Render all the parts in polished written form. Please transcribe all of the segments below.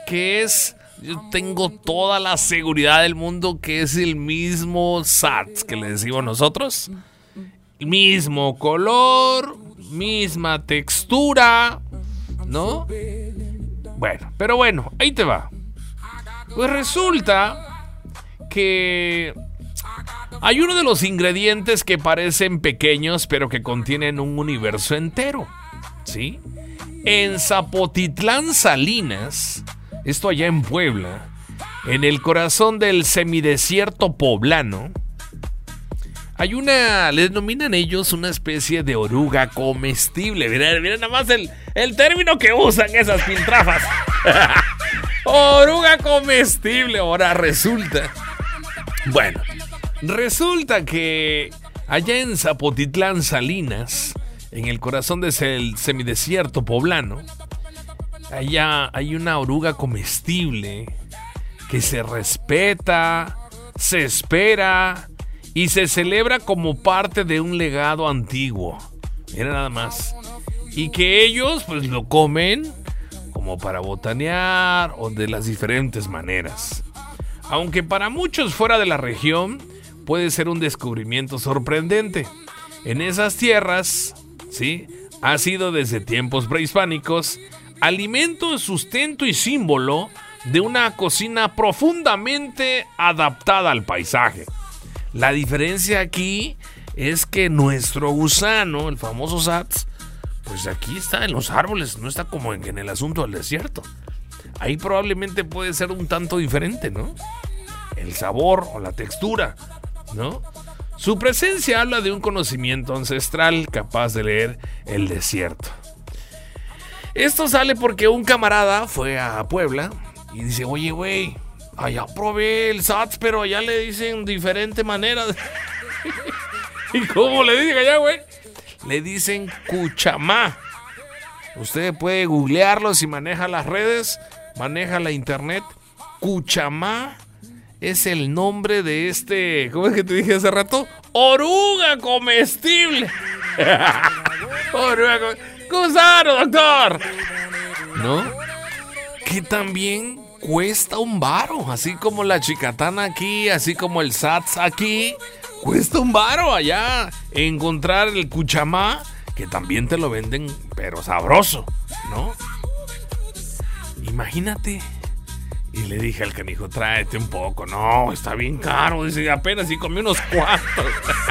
que yo tengo toda la seguridad del mundo que es el mismo SATS que le decimos nosotros. Mismo color, misma textura, ¿no? Pero bueno, ahí te va. Pues resulta que hay uno de los ingredientes que parecen pequeños, pero que contienen un universo entero, ¿sí? En Zapotitlán, Salinas, esto allá en Puebla, en el corazón del semidesierto poblano, hay le denominan ellos una especie de oruga comestible. Miren nada más el término que usan esas piltrafas. Oruga comestible. Ahora resulta que allá en Zapotitlán, Salinas, en el corazón del semidesierto poblano, allá hay una oruga comestible que se respeta, se espera y se celebra como parte de un legado antiguo. Mira nada más. Y que ellos pues lo comen como para botanear o de las diferentes maneras. Aunque para muchos fuera de la región puede ser un descubrimiento sorprendente. En esas tierras, ¿sí?, ha sido desde tiempos prehispánicos alimento, sustento y símbolo de una cocina profundamente adaptada al paisaje. La diferencia aquí es que nuestro gusano, el famoso SATS, pues aquí está en los árboles, no está como en el asunto del desierto. Ahí probablemente puede ser un tanto diferente, ¿no? El sabor o la textura, ¿no? Su presencia habla de un conocimiento ancestral capaz de leer el desierto. Esto sale porque un camarada fue a Puebla y dice, oye, güey, allá probé el SATS, pero allá le dicen diferente manera. ¿Y cómo le dicen allá, güey? Le dicen cuchamá. Usted puede googlearlo si maneja las redes, maneja la internet. Cuchamá es el nombre de ¿cómo es que te dije hace rato? Oruga comestible. Oruga comestible. ¡Gusano, doctor! ¿No? Que también cuesta un varo, así como la chicatana aquí, así como el SATS aquí. Cuesta un varo allá encontrar el cuchamá, que también te lo venden, pero sabroso, ¿no? Imagínate. Y le dije al canijo, tráete un poco. No, está bien caro. Dice, apenas si comí unos cuantos.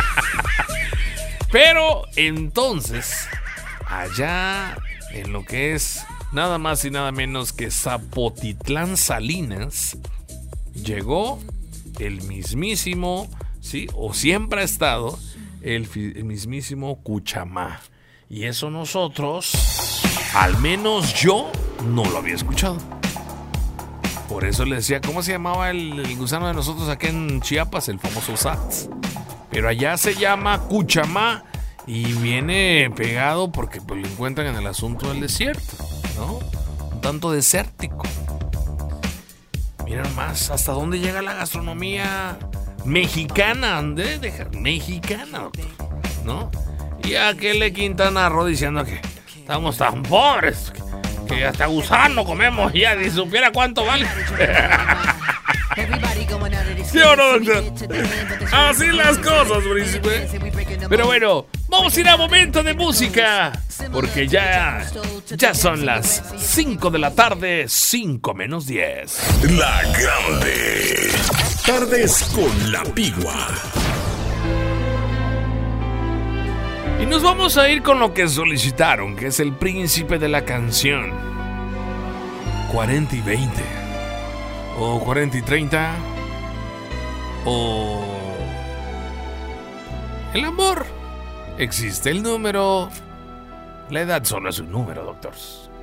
Pero entonces, allá en lo que es nada más y nada menos que Zapotitlán, Salinas, llegó el mismísimo, ¿sí? O siempre ha estado el mismísimo cuchamá. Y eso nosotros, al menos yo, no lo había escuchado. Por eso le decía, ¿cómo se llamaba el gusano de nosotros aquí en Chiapas? El famoso SATS. Pero allá se llama cuchamá y viene pegado porque pues, lo encuentran en el asunto del desierto, ¿no? Un tanto desértico. Miren más, ¿hasta dónde llega la gastronomía mexicana? Mexicana, doctor, ¿no? Y aquel Quintana Roo diciendo que estamos tan pobres que hasta gusano comemos ya, ni supiera cuánto vale. ¿Sí o no, doctor? Así las cosas, príncipe. Pero bueno, vamos a ir a momento de música, porque ya son las 5 de la tarde, 5 menos 10. La Grande. Tardes con la Pigua. Y nos vamos a ir con lo que solicitaron, que es el príncipe de la canción. 40 y 20. O 40 y 30. O el amor. Existe el número. La edad solo es un número, doctores.